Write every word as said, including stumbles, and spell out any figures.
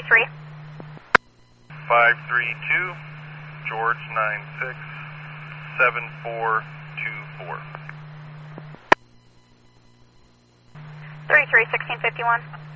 three. five three two, George nine six, seven four two four. three three, sixteen fifty-one.